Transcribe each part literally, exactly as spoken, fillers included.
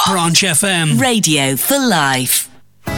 Branch F M. Radio for life.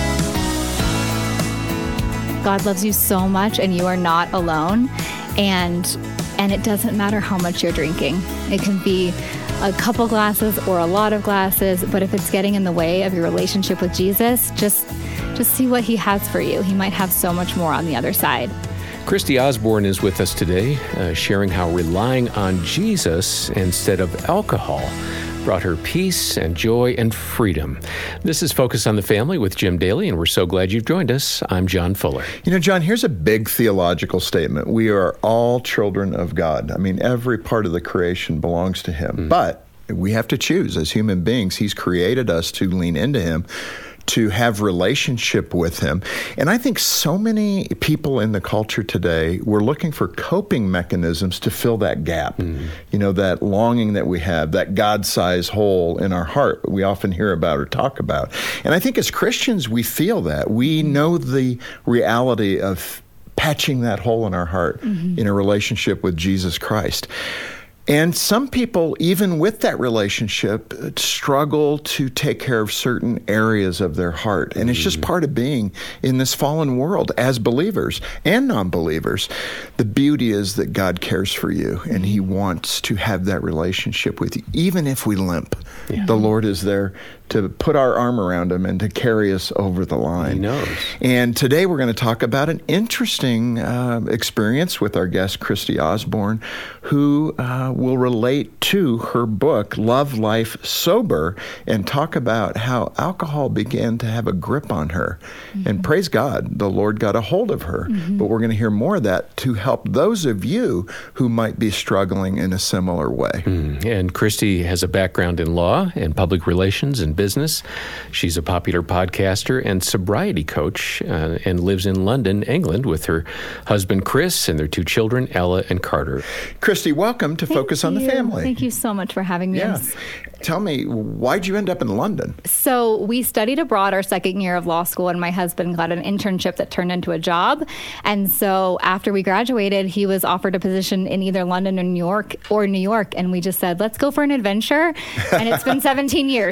God loves you so much and you are not alone. And and it doesn't matter how much you're drinking. It can be a couple glasses or a lot of glasses, but if it's getting in the way of your relationship with Jesus, just just see what he has for you. He might have so much more on the other side. Christy Osborne is with us today, uh, sharing how relying on Jesus instead of alcohol brought her peace and joy and freedom. This is Focus on the Family with Jim Daly, and we're so glad you've joined us. I'm John Fuller. You know, John, here's a big theological statement. We are all children of God. I mean, every part of the creation belongs to him. Mm. But we have to choose as human beings. He's created us to lean into him, to have relationship with him. And I think so many people in the culture today, we're looking for coping mechanisms to fill that gap. Mm. You know, that longing that we have, that God-sized hole in our heart we often hear about or talk about. And I think as Christians, we feel that. We know the reality of patching that hole in our heart mm-hmm. in a relationship with Jesus Christ. And some people, even with that relationship, struggle to take care of certain areas of their heart. And it's just part of being in this fallen world as believers and non-believers. The beauty is that God cares for you, and he wants to have that relationship with you. Even if we limp, yeah. the Lord is there to put our arm around him and to carry us over the line. He knows. And today we're going to talk about an interesting uh, experience with our guest, Christy Osborne, who uh, will relate to her book, Love Life Sober, and talk about how alcohol began to have a grip on her. Mm-hmm. And praise God, the Lord got a hold of her. Mm-hmm. But we're going to hear more of that to help those of you who might be struggling in a similar way. Mm. And Christy has a background in law and public relations and business. She's a popular podcaster and sobriety coach uh, and lives in London, England, with her husband, Chris, and their two children, Ella and Carter. Christy, welcome to Thank Focus you. on the Family. Thank you so much for having me. Yeah. Tell me, why'd you end up in London? So we studied abroad our second year of law school, and my husband got an internship that turned into a job. And so after we graduated, he was offered a position in either London or New York or New York. And we just said, let's go for an adventure. And it's been seventeen years.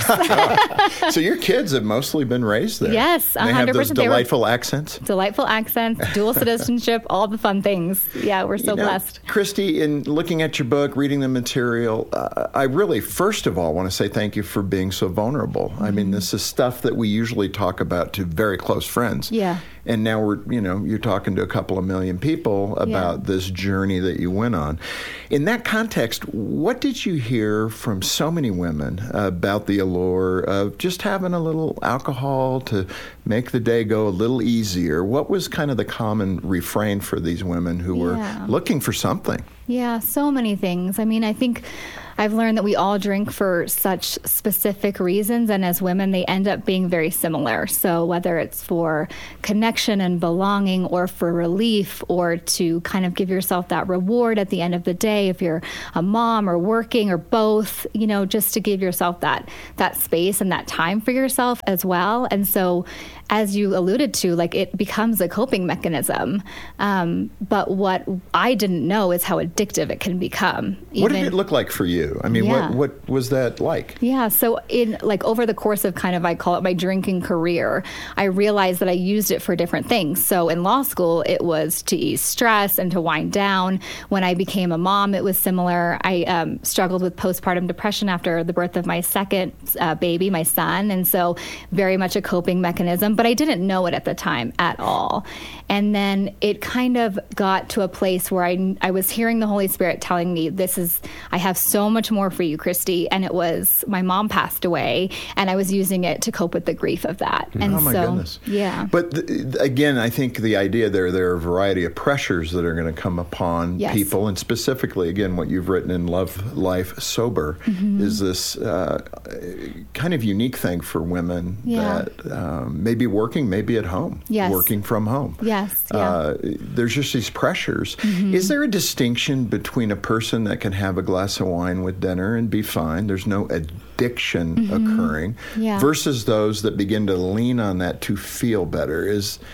So your kids have mostly been raised there? Yes, one hundred percent. They have those delightful accents? Delightful accents, dual citizenship, all the fun things. Yeah, we're so you know, blessed. Christy, in looking at your book, reading the material, uh, I really, first of all, want to say thank you for being so vulnerable. Mm-hmm. I mean, this is stuff that we usually talk about to very close friends. Yeah. And now we're, you know, you're talking to a couple of million people about yeah. this journey that you went on. In that context, what did you hear from so many women about the allure of just having a little alcohol to make the day go a little easier? What was kind of the common refrain for these women who yeah. were looking for something? Yeah, so many things. I mean, I think I've learned that we all drink for such specific reasons, and as women, they end up being very similar. So whether it's for connection and belonging, or for relief, or to kind of give yourself that reward at the end of the day, if you're a mom or working or both, you know, just to give yourself that that space and that time for yourself as well. And so, as you alluded to, like, it becomes a coping mechanism. Um, but what I didn't know is how addictive it can become. Even, what did it look like for you? I mean, yeah. what, what was that like? Yeah, so in like over the course of kind of, I call it my drinking career, I realized that I used it for different things. So in law school, it was to ease stress and to wind down. When I became a mom, it was similar. I um, struggled with postpartum depression after the birth of my second uh, baby, my son. And so very much a coping mechanism. But I didn't know it at the time at all. And then it kind of got to a place where I, I was hearing the Holy Spirit telling me, this is, I have so much more for you, Christy. And it was, my mom passed away, and I was using it to cope with the grief of that. And oh my so, goodness. Yeah. But th- again, I think the idea there, there are a variety of pressures that are going to come upon yes. people. And specifically, again, what you've written in Love Life Sober mm-hmm. is this uh, kind of unique thing for women yeah. that um, may be working, maybe at home, yes. working from home. Yes. Yeah. Uh, there's just these pressures. Mm-hmm. Is there a distinction between a person that can have a glass of wine with dinner and be fine? There's no addiction mm-hmm. occurring yeah. versus those that begin to lean on that to feel better. Is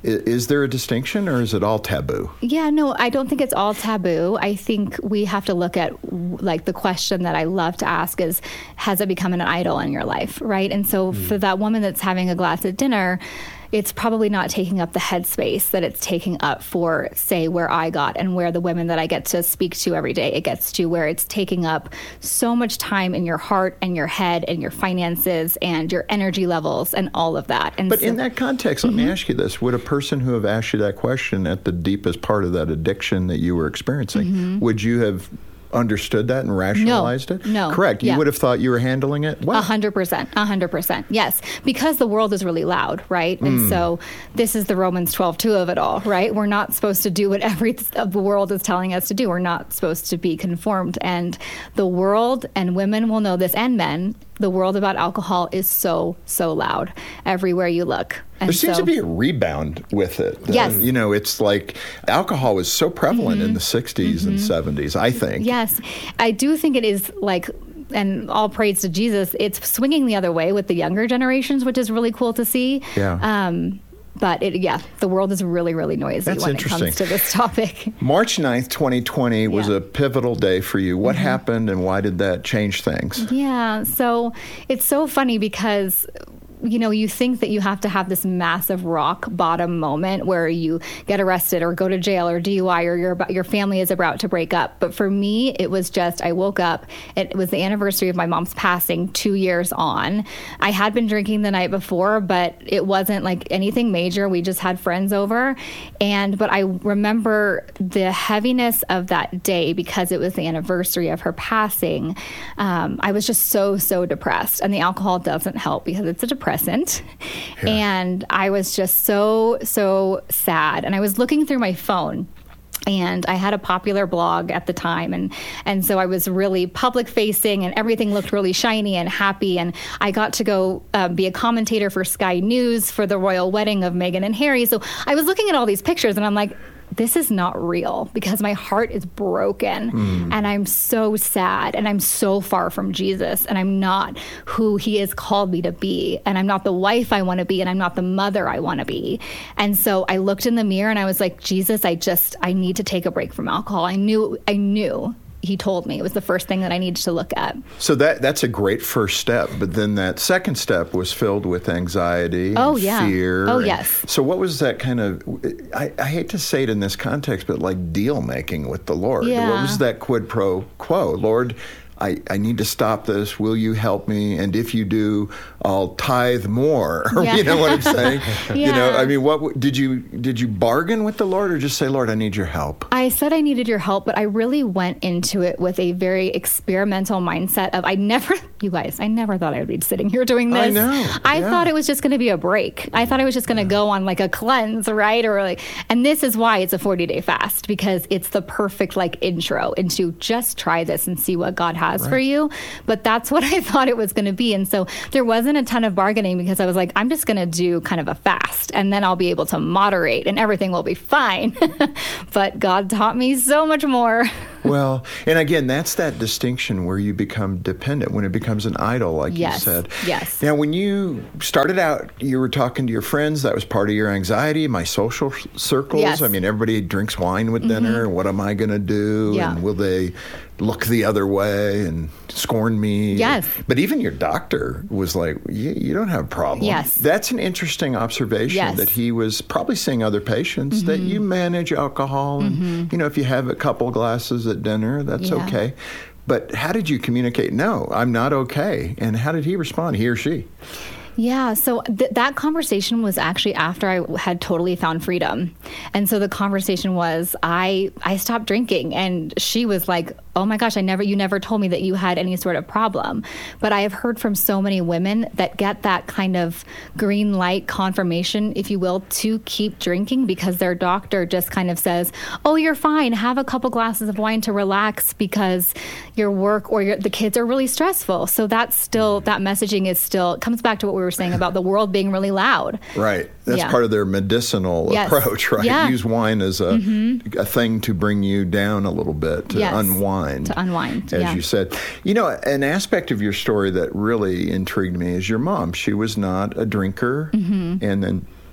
Is there a distinction, or is it all taboo? Yeah, no, I don't think it's all taboo. I think we have to look at, like, the question that I love to ask is, has it become an idol in your life, right? And so mm. for that woman that's having a glass at dinner, it's probably not taking up the headspace that it's taking up for, say, where I got and where the women that I get to speak to every day, it gets to, where it's taking up so much time in your heart and your head and your finances and your energy levels and all of that. And but so, in that context, let mm-hmm. me ask you this. Would a person who have asked you that question at the deepest part of that addiction that you were experiencing, mm-hmm. would you have understood that and rationalized no, it? No. Correct. You yeah. would have thought you were handling it well. A hundred percent. A hundred percent. Yes. Because the world is really loud, right? Mm. And so this is the Romans twelve two of it all, right? We're not supposed to do what every the world is telling us to do. We're not supposed to be conformed. And the world, and women will know this, and men, the world about alcohol is so, so loud everywhere you look. And there seems so, to be a rebound with it. Yes. Uh, you know, it's like alcohol was so prevalent mm-hmm. in the sixties mm-hmm. and seventies, I think. Yes. I do think it is, like, and all praise to Jesus, it's swinging the other way with the younger generations, which is really cool to see. Yeah. Um, But it, yeah, the world is really, really noisy That's when it comes to this topic. March ninth, twenty twenty was yeah. a pivotal day for you. What mm-hmm. happened, and why did that change things? Yeah, so it's so funny because, you know, you think that you have to have this massive rock bottom moment where you get arrested or go to jail or D U I or your your family is about to break up. But for me, it was just, I woke up, it was the anniversary of my mom's passing two years on. I had been drinking the night before, but it wasn't like anything major. We just had friends over. And, but I remember the heaviness of that day because it was the anniversary of her passing. Um, I was just so, so depressed. And the alcohol doesn't help because it's a depressant. Yeah. And I was just so, so sad. And I was looking through my phone, and I had a popular blog at the time. And, and so I was really public facing, and everything looked really shiny and happy. And I got to go uh, be a commentator for Sky News for the royal wedding of Meghan and Harry. So I was looking at all these pictures, and I'm like, this is not real, because my heart is broken mm. and I'm so sad, and I'm so far from Jesus, and I'm not who he has called me to be, and I'm not the wife I want to be, and I'm not the mother I want to be. And so I looked in the mirror and I was like, Jesus, I just, I need to take a break from alcohol. I knew, I knew. He told me it was the first thing that I needed to look at. So that that's a great first step. But then that second step was filled with anxiety, oh, and yeah. fear. Oh, and, yes. So what was that kind of, I, I hate to say it in this context, but like deal making with the Lord. Yeah. What was that quid pro quo? Lord, I, I need to stop this. Will you help me? And if you do, I'll tithe more. Yeah. You know what I'm saying? Yeah. You know, I mean, what did you did you bargain with the Lord, or just say, Lord, I need your help? I said I needed your help, but I really went into it with a very experimental mindset of, I never, you guys, I never thought I would be sitting here doing this. I know. I yeah. thought it was just going to be a break. I thought I was just going to go on like a cleanse, right? Or like, and this is why it's a forty day fast, because it's the perfect like intro into just try this and see what God has right. for you. But that's what I thought it was going to be. And so there wasn't a ton of bargaining, because I was like, I'm just going to do kind of a fast, and then I'll be able to moderate and everything will be fine. But God taught me so much more. Well, and again, that's that distinction where you become dependent, when it becomes an idol, like yes. you said. Yes. Now, when you started out, you were talking to your friends. That was part of your anxiety. My social circles. Yes. I mean, everybody drinks wine with dinner. Mm-hmm. What am I going to do? Yeah. And will they look the other way and scorn me? Yes. But even your doctor was like, you, you don't have a problem. Yes. That's an interesting observation, yes. that he was probably seeing other patients, mm-hmm. that you manage alcohol. And, mm-hmm. you know, if you have a couple glasses at dinner, that's yeah. okay. But how did you communicate, no, I'm not okay? And how did he respond, he or she? Yeah, so th- that conversation was actually after I had totally found freedom. And so the conversation was, I I stopped drinking, and she was like, oh my gosh, I never, you never told me that you had any sort of problem. But I have heard from so many women that get that kind of green light confirmation, if you will, to keep drinking, because their doctor just kind of says, oh, you're fine, have a couple glasses of wine to relax because your work or your, the kids are really stressful. So that's still, that messaging is still, it comes back to what we were saying about the world being really loud. Right. That's yeah. part of their medicinal yes. approach, right? Yeah. Use wine as a, mm-hmm. a thing to bring you down a little bit, to yes. unwind. To unwind, as yeah. you said. You know, an aspect of your story that really intrigued me is your mom. She was not a drinker, mm-hmm. and then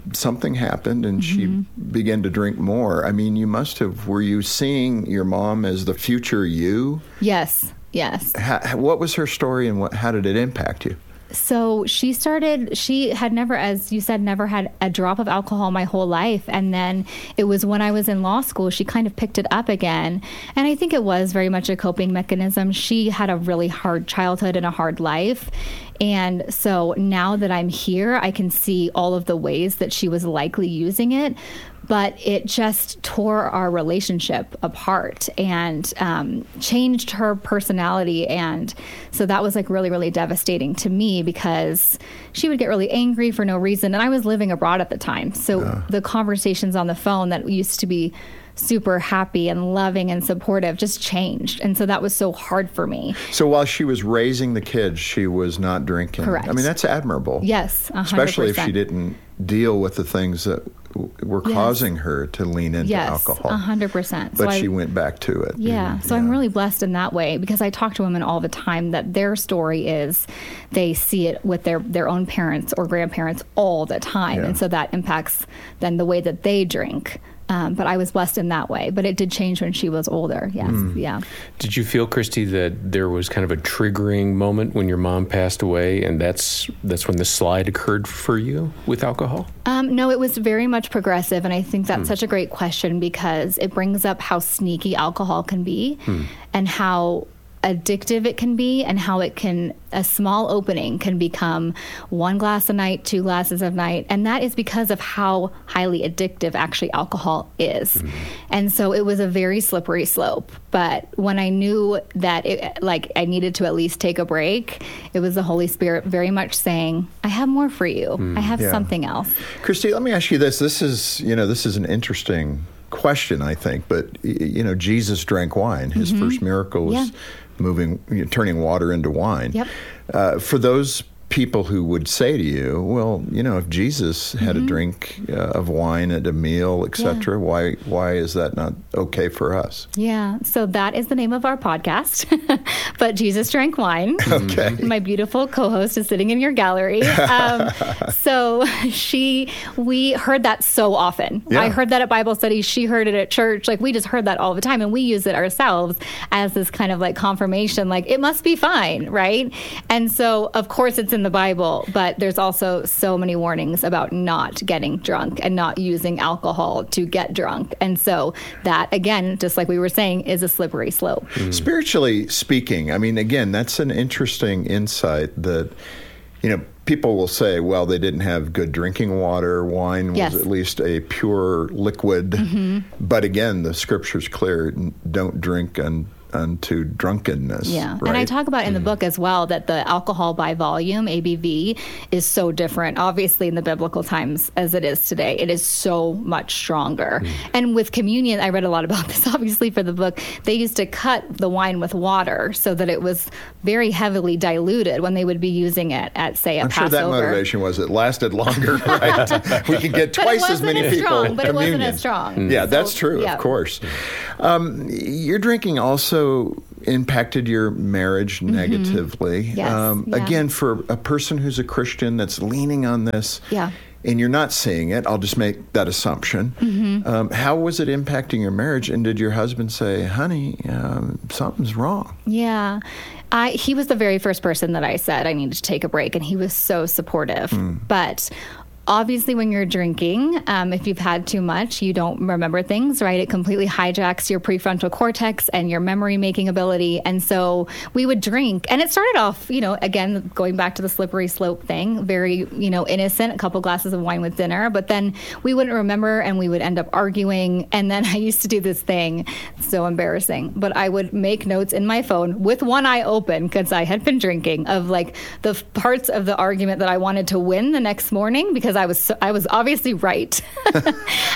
something happened and mm-hmm. she began to drink more. I mean, you must have, were you seeing your mom as the future you? Yes, yes. How, what was her story and what, how did it impact you? So she started, she had never, as you said, never had a drop of alcohol my whole life. And then it was when I was in law school, she kind of picked it up again. And I think it was very much a coping mechanism. She had a really hard childhood and a hard life. And so now that I'm here, I can see all of the ways that she was likely using it. But it just tore our relationship apart and um, changed her personality. And so that was like really, really devastating to me because she would get really angry for no reason. And I was living abroad at the time. So uh. the conversations on the phone that used to be super happy and loving and supportive just changed. And so that was so hard for me. So while she was raising the kids, she was not drinking. Correct. I mean, that's admirable. Yes, one hundred percent. Especially if she didn't deal with the things that were yes. causing her to lean into yes, alcohol. one hundred percent. But so she I, went back to it. Yeah. So yeah. I'm really blessed in that way because I talk to women all the time that their story is they see it with their, their own parents or grandparents all the time. Yeah. And so that impacts then the way that they drink. Um, but I was blessed in that way. But it did change when she was older. Yes. Mm. Yeah. Did you feel, Christy, that there was kind of a triggering moment when your mom passed away, and that's that's when the slide occurred for you with alcohol? Um, no, it was very much progressive, and I think that's mm. such a great question because it brings up how sneaky alcohol can be mm. and how addictive it can be and how it can, a small opening can become one glass a night, two glasses a night. And that is because of how highly addictive actually alcohol is. Mm-hmm. And so it was a very slippery slope. But when I knew that it, like I needed to at least take a break, it was the Holy Spirit very much saying, I have more for you. Mm, I have yeah. something else. Christy, let me ask you this. This is, you know, this is an interesting question, I think. But, you know, Jesus drank wine. His mm-hmm. first miracle was yeah. moving, you know, turning water into wine. Yep. Uh, for those people who would say to you, well, you know, if Jesus had mm-hmm. a drink uh, of wine at a meal, et cetera, yeah. why why is that not okay for us? Yeah, so that is the name of our podcast, but Jesus drank wine. Okay. My beautiful co-host is sitting in your gallery. Um, so she, we heard that so often. Yeah. I heard that at Bible study. She heard it at church. Like we just heard that all the time, and we use it ourselves as this kind of like confirmation, like it must be fine, right? And so, of course, it's in the Bible, but there's also so many warnings about not getting drunk and not using alcohol to get drunk. And so that, again, just like we were saying, is a slippery slope. Mm. Spiritually speaking, I mean, again, that's an interesting insight that, you know, people will say, well, they didn't have good drinking water. Wine was yes. at least a pure liquid. Mm-hmm. But again, the scripture's clear, don't drink and unto drunkenness. Yeah. Right? And I talk about in the book as well that the alcohol by volume, A B V, is so different, obviously, in the biblical times as it is today. It is so much stronger. Mm. And with communion, I read a lot about this, obviously, for the book. They used to cut the wine with water so that it was very heavily diluted when they would be using it at, say, a I'm Passover. I'm sure that motivation was it lasted longer, right? We can get twice as many as people. Strong, but communion. it wasn't as strong. Mm. Yeah, so, that's true, yeah. of course. Um, your drinking also impacted your marriage negatively. Mm-hmm. Yes, um, yeah. Again, for a person who's a Christian that's leaning on this, yeah. and you're not seeing it, I'll just make that assumption. Mm-hmm. Um, how was it impacting your marriage? And did your husband say, honey, um, something's wrong? Yeah. I, he was the very first person that I said I needed to take a break, and he was so supportive. Mm. But obviously, when you're drinking, um, if you've had too much, you don't remember things, right? It completely hijacks your prefrontal cortex and your memory-making ability. And so we would drink. And it started off, you know, again, going back to the slippery slope thing, very, you know, innocent, a couple glasses of wine with dinner. But then we wouldn't remember, and we would end up arguing. And then I used to do this thing, so embarrassing, but I would make notes in my phone with one eye open, because I had been drinking, of like the parts of the argument that I wanted to win the next morning, because I was so, I was obviously right. oh, then,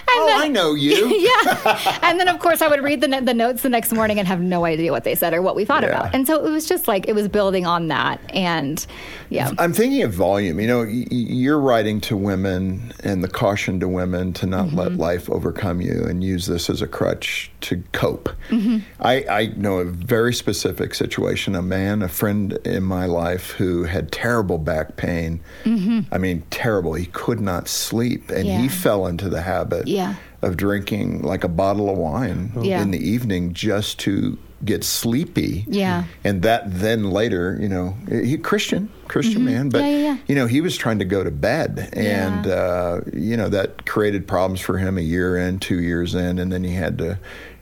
I know you. yeah. And then, of course, I would read the the notes the next morning and have no idea what they said or what we thought yeah. about. And so it was just like, it was building on that. And yeah. I'm thinking of volume. You know, you're writing to women and the caution to women to not mm-hmm. let life overcome you and use this as a crutch to cope. Mm-hmm. I, I know a very specific situation, a man, a friend in my life who had terrible back pain. Mm-hmm. I mean, terrible. He couldn't could not sleep, and Yeah. he fell into the habit Yeah. of drinking like a bottle of wine Yeah. in the evening just to get sleepy. Yeah. And that then later, you know, he Christian, Christian man, but Yeah, yeah, yeah. you know, he was trying to go to bed, and Yeah. uh, you know, that created problems for him a year in, two years in, and then he had to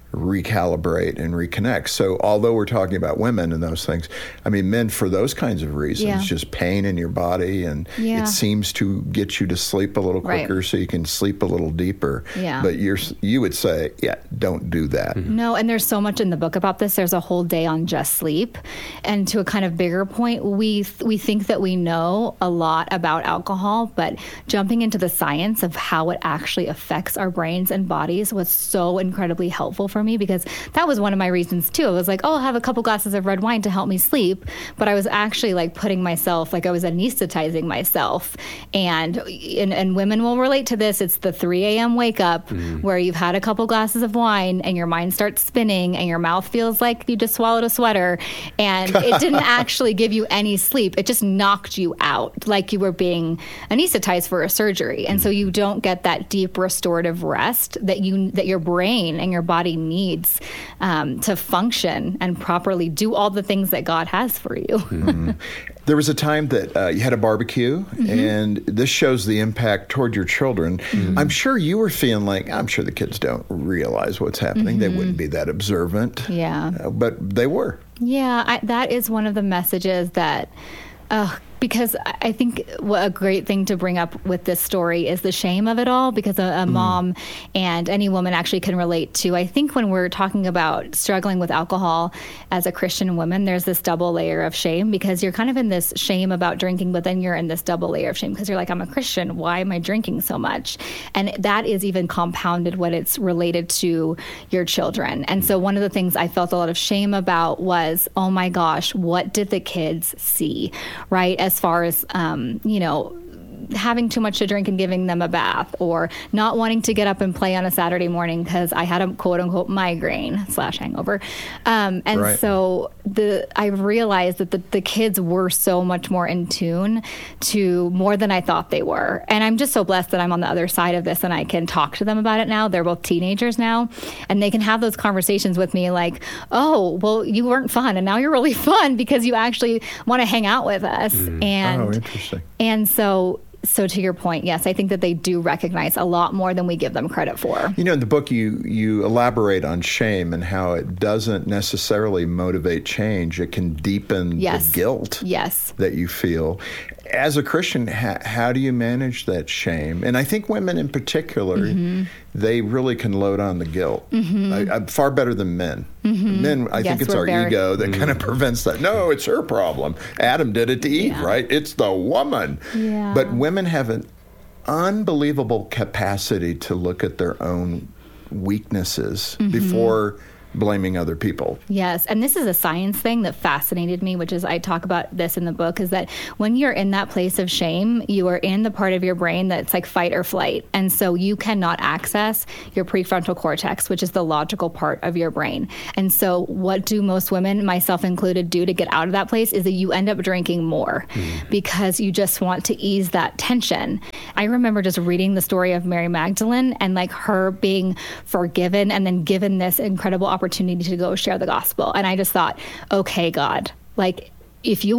recalibrate and reconnect. So although we're talking about women and those things, I mean, men, for those kinds of reasons, Yeah. just pain in your body, and Yeah. it seems to get you to sleep a little Right. quicker so you can sleep a little deeper. Yeah. But you're, you would say, yeah, don't do that. No, and there's so much in the book about this. There's a whole day on just sleep. And to a kind of bigger point, we we think that we know a lot about alcohol, but jumping into the science of how it actually affects our brains and bodies was so incredibly helpful for me, because that was one of my reasons too. I was like, oh, I'll have a couple glasses of red wine to help me sleep. But I was actually like putting myself, like I was anesthetizing myself. And and, and women will relate to this. It's the three a.m. wake up where you've had a couple glasses of wine and your mind starts spinning and your mouth feels like you just swallowed a sweater, and it didn't actually give you any sleep. It just knocked you out like you were being anesthetized for a surgery. And so you don't get that deep restorative rest that you that your brain and your body needs um, to function and properly do all the things that God has for you. Mm-hmm. There was a time that uh, you had a barbecue, mm-hmm. and this shows the impact toward your children. Mm-hmm. I'm sure you were feeling like, I'm sure the kids don't realize what's happening. Mm-hmm. They wouldn't be that observant. Yeah. Uh, but they were. Yeah, I, that is one of the messages that, uh, because I think what a great thing to bring up with this story is the shame of it all, because a, a mm. mom and any woman actually can relate to. I think when we're talking about struggling with alcohol as a Christian woman, there's this double layer of shame, because you're kind of in this shame about drinking, but then you're in this double layer of shame because you're like, I'm a Christian. Why am I drinking so much? And that is even compounded when it's related to your children. And so one of the things I felt a lot of shame about was, oh my gosh, what did the kids see, right? As far as, um, you know, having too much to drink and giving them a bath, or not wanting to get up and play on a Saturday morning because I had a quote unquote migraine slash hangover. Um, and right. so the I realized that the, the kids were so much more in tune to more than I thought they were. And I'm just so blessed that I'm on the other side of this and I can talk to them about it now. They're both teenagers now, and they can have those conversations with me like, oh, well, you weren't fun and now you're really fun because you actually want to hang out with us. Mm. And, oh, interesting. And so So to your point, yes, I think that they do recognize a lot more than we give them credit for. You know, in the book, you you elaborate on shame and how it doesn't necessarily motivate change. It can deepen yes. the guilt yes. that you feel. As a Christian, ha- how do you manage that shame? And I think women in particular, mm-hmm. they really can load on the guilt. Mm-hmm. I, I, far better than men. Mm-hmm. Men, I yes, think it's our very... ego that mm-hmm. kind of prevents that. No, it's her problem. Adam did it to Eve, yeah. right? It's the woman. Yeah. But women have an unbelievable capacity to look at their own weaknesses mm-hmm. before blaming other people. Yes. And this is a science thing that fascinated me, which is, I talk about this in the book, is that when you're in that place of shame, you are in the part of your brain that's like fight or flight. And so you cannot access your prefrontal cortex, which is the logical part of your brain. And so what do most women, myself included, do to get out of that place is that you end up drinking more mm. because you just want to ease that tension. I remember just reading the story of Mary Magdalene and like her being forgiven and then given this incredible opportunity to go share the gospel. And I just thought, okay, God, like, if you